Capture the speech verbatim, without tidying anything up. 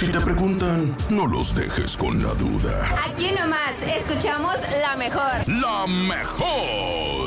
Si te preguntan, no los dejes con la duda. Aquí nomás, escuchamos la mejor. ¡La mejor!